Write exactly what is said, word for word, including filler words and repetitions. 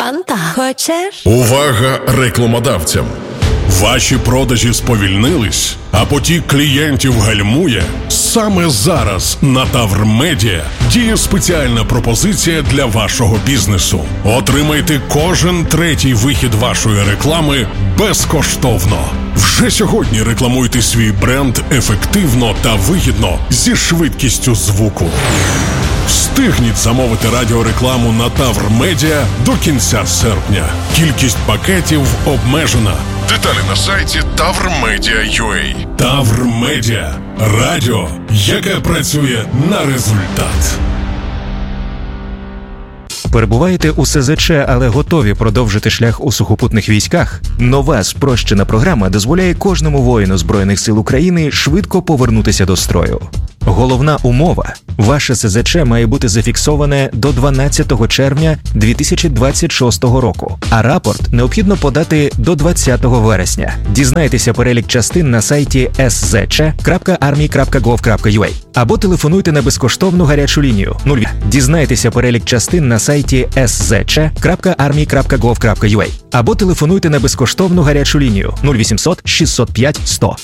Фанта. Хочеш? Увага рекламодавцям! Ваші продажі сповільнились, а потік клієнтів гальмує? Саме зараз на Тавр Медіа діє спеціальна пропозиція для вашого бізнесу. Отримайте кожен третій вихід вашої реклами безкоштовно. Вже сьогодні рекламуйте свій бренд ефективно та вигідно зі швидкістю звуку. Встигніть замовити радіорекламу на Тавр Медіа до кінця серпня. Кількість пакетів обмежена. Деталі на сайті тавр медіа крапка ю а. Тавр Медіа. Радіо, яке працює на результат. Перебуваєте у ес зет че, але готові продовжити шлях у сухопутних військах? Нова спрощена програма дозволяє кожному воїну Збройних сил України швидко повернутися до строю. Головна умова – ваше ес зет че має бути зафіксоване до дванадцятого червня дві тисячі двадцять шостого року, а рапорт необхідно подати до двадцятого вересня. Дізнайтеся перелік частин на сайті ес зет че крапка армі крапка гов крапка ю а або телефонуйте на безкоштовну гарячу лінію нуль. Дізнайтеся перелік частин на сайті ес зет че крапка армі крапка гов крапка ю а або телефонуйте на безкоштовну гарячу лінію нуль вісімсот шістсот п'ять сто.